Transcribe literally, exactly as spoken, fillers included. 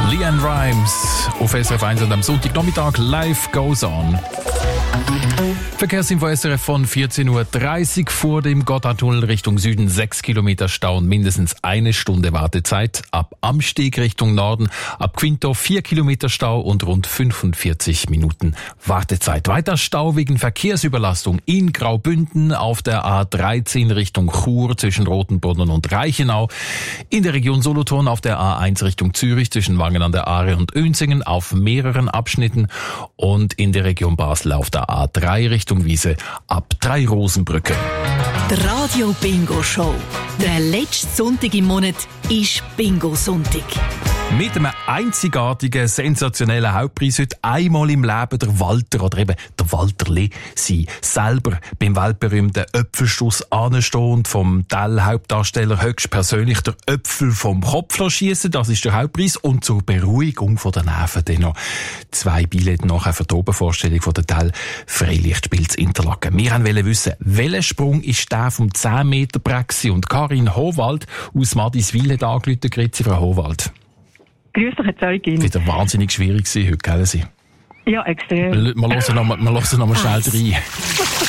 LeAnn Rimes auf S R F eins und am Sonntagnachmittag Life Goes On. Verkehrsinfo S R F von vierzehn Uhr dreißig vor dem Gotthardtunnel Richtung Süden, sechs Kilometer Stau und mindestens eine Stunde Wartezeit. Ab Amsteg Richtung Norden, ab Quinto vier Kilometer Stau und rund fünfundvierzig Minuten Wartezeit. Weiter Stau wegen Verkehrsüberlastung in Graubünden auf der A dreizehn Richtung Chur zwischen Rotenboden und Reichenau. In der Region Solothurn auf der A eins Richtung Zürich zwischen Wangen an der Aare und Önsingen auf mehreren Abschnitten und in der Region Basel auf der A drei Richtung Wiese ab drei Rosenbrücke. Die Radio Bingo Show. Der letzte Sonntag im Monat ist Bingo Sonntag. Mit einem einzigartigen, sensationellen Hauptpreis heute einmal im Leben der Walter oder eben der Walter Lee sie selber beim weltberühmten Äpfelstoss anstehen und vom Tell-Hauptdarsteller höchstpersönlich der Äpfel vom Kopf schiessen. Das ist der Hauptpreis. Und zur Beruhigung der Nerven dann noch zwei Billette nachher für die Obervorstellung von der Tell Freilichtspiels Interlaken. Wir wollten wissen, welcher Sprung ist der vom zehn Meter Brexi und Karin Howald aus Madiswil hat angerufen. Grüezi, Frau Howald. Grüß dich, Herr Zeugin. Wieder wahnsinnig schwierig gewesen heute, gell? Ja, extrem. Wir hören noch mal, wir hören noch mal schnell rein.